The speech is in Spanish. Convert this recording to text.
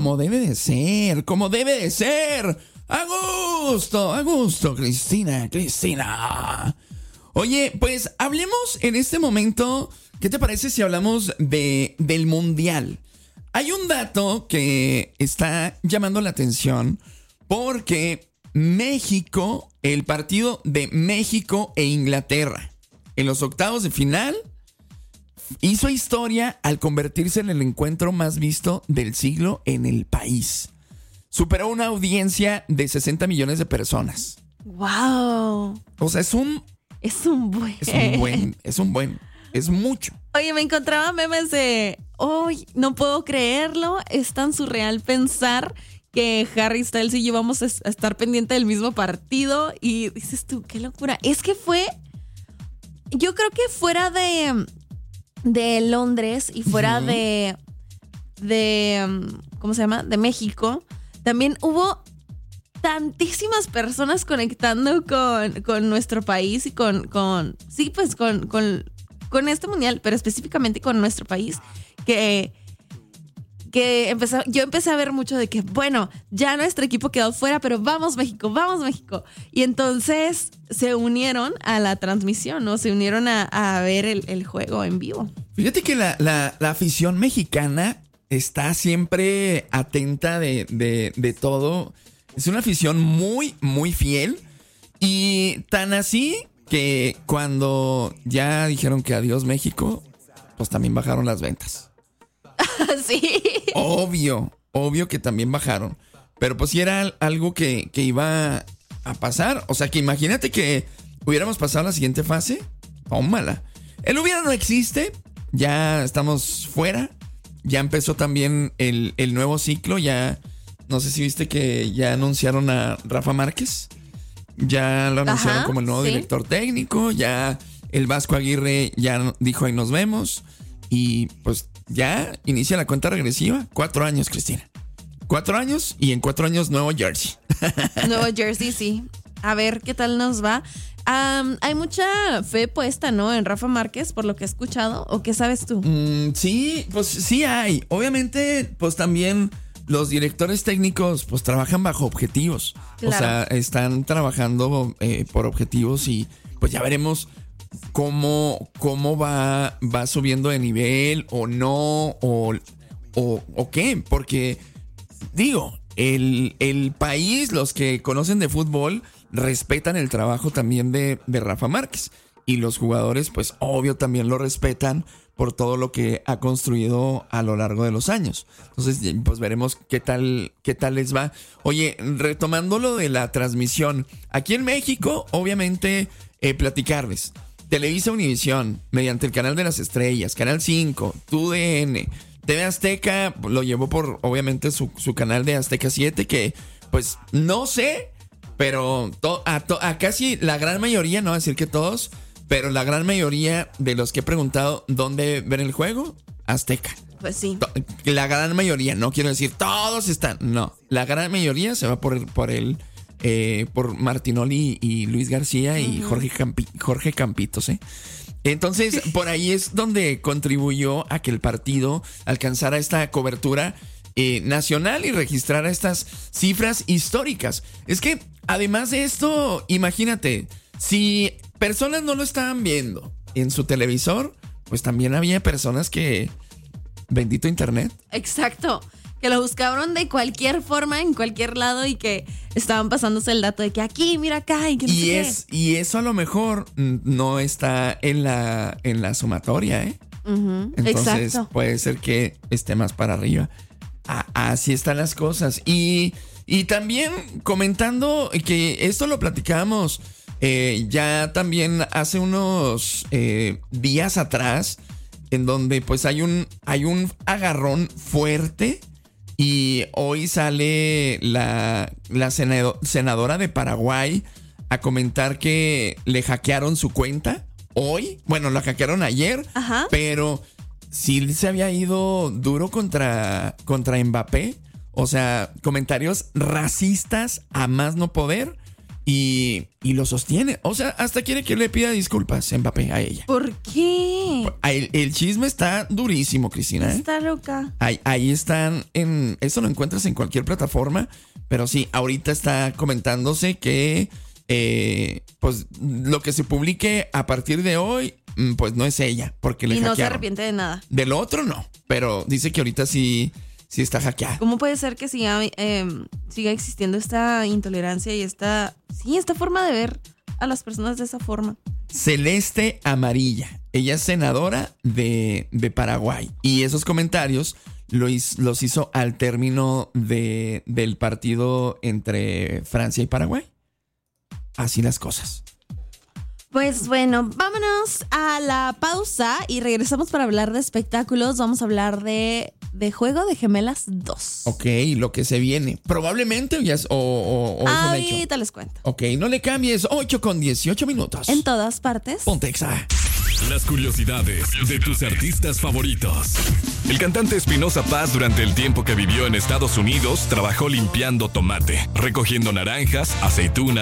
como debe de ser, como debe de ser. A gusto, Cristina. Oye, pues hablemos en este momento, ¿qué te parece si hablamos del Mundial? Hay un dato que está llamando la atención porque México, el partido de México e Inglaterra en los octavos de final, hizo historia al convertirse en el encuentro más visto del siglo en el país. Superó una audiencia de 60 millones de personas. ¡Wow! O sea, es mucho. Oye, me encontraba memes de, no puedo creerlo, es tan surreal pensar que Harry Styles y yo vamos a estar pendiente del mismo partido. Y dices tú, qué locura. Es que yo creo que fuera de Londres y fuera de ¿cómo se llama? De México, también hubo tantísimas personas conectando con nuestro país y con este mundial, pero específicamente con nuestro país, que yo empecé a ver mucho de que, bueno, ya nuestro equipo quedó fuera, pero vamos México. Y entonces se unieron a la transmisión, ¿no? Se unieron a ver el juego en vivo. Fíjate que la afición mexicana está siempre atenta de todo. Es una afición muy, muy fiel. Y tan así que cuando ya dijeron que adiós México, pues también bajaron las ventas. Sí. Obvio que también bajaron. Pero pues sí era algo que iba a pasar. O sea que imagínate que hubiéramos pasado a la siguiente fase. Tómala. El hubiera no existe. Ya estamos fuera. Ya empezó también el nuevo ciclo. Ya, no sé si viste que ya anunciaron a Rafa Márquez. Ya lo anunciaron como el nuevo director técnico. Ya el Vasco Aguirre ya dijo ahí nos vemos. Y pues ya inicia la cuenta regresiva. 4 años, Cristina. 4 años y en 4 años Nuevo Jersey. Nuevo Jersey, sí. A ver qué tal nos va. Hay mucha fe puesta, ¿no? En Rafa Márquez, por lo que he escuchado. ¿O qué sabes tú? Sí, pues sí hay. Obviamente, pues también los directores técnicos pues trabajan bajo objetivos. Claro. O sea, están trabajando por objetivos y pues ya veremos cómo va subiendo de nivel o no o qué. Porque digo, el país, los que conocen de fútbol respetan el trabajo también de Rafa Márquez. Y los jugadores, pues obvio, también lo respetan por todo lo que ha construido a lo largo de los años. Entonces, pues veremos qué tal les va. Oye, retomando lo de la transmisión, aquí en México, obviamente, platicarles. Televisa Univisión, mediante el Canal de las Estrellas, Canal 5, TUDN, TV Azteca, lo llevó por, obviamente, su canal de Azteca 7, que, pues, no sé, pero a casi la gran mayoría, no voy a decir que todos, pero la gran mayoría de los que he preguntado dónde ven el juego, Azteca. Pues sí. La gran mayoría, no quiero decir todos están, no. La gran mayoría se va por Martinoli y Luis García y Jorge Campitos, ¿eh? Entonces, por ahí es donde contribuyó a que el partido alcanzara esta cobertura nacional y registrara estas cifras históricas. Es que, además de esto, imagínate, si personas no lo estaban viendo en su televisor, pues también había personas que... Bendito internet. Exacto. Que lo buscaron de cualquier forma, en cualquier lado, y que estaban pasándose el dato de que aquí, mira acá, y que no sé qué. Y eso a lo mejor no está en la sumatoria, ¿eh? Entonces, exacto, puede ser que esté más para arriba. Así están las cosas. Y también comentando que esto lo platicábamos ya también hace unos días atrás, en donde pues hay un agarrón fuerte. Y hoy sale la senadora de Paraguay a comentar que le hackearon su cuenta hoy. Bueno, la hackearon ayer. Ajá. Pero sí se había ido duro contra Mbappé. O sea, comentarios racistas a más no poder. y lo sostiene. O sea, hasta quiere que le pida disculpas Mbappé a ella. ¿Por qué? El chisme está durísimo, Cristina. Está loca. Ahí están eso lo encuentras en cualquier plataforma, pero sí, ahorita está comentándose que pues lo que se publique a partir de hoy, pues no es ella, porque le hackearon. Y no se arrepiente de nada. Del otro no, pero dice que ahorita sí está hackeada. ¿Cómo puede ser que siga existiendo esta intolerancia y esta forma de ver a las personas de esa forma? Celeste Amarilla. Ella es senadora de Paraguay. Y esos comentarios los hizo al término del partido entre Francia y Paraguay. Así las cosas. Pues bueno, vámonos a la pausa y regresamos para hablar de espectáculos. Vamos a hablar de Juego de Gemelas 2. Ok, lo que se viene. Probablemente ya es, o es un hecho. Ahorita les cuento. Ok, no le cambies. 8:18. En todas partes. Pontexa. Las curiosidades de tus artistas favoritos. El cantante Espinoza Paz, durante el tiempo que vivió en Estados Unidos, trabajó limpiando tomate, recogiendo naranjas, aceitunas,